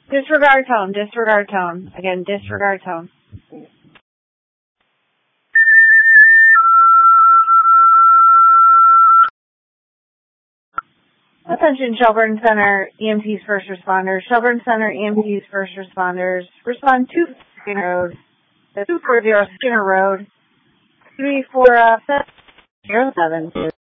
Disregard tone, disregard tone. Again, disregard tone. Attention, Shelburne Center EMTs first responders. Shelburne Center EMTs first responders. Respond to Skinner Road. 240 Skinner Road. 34707.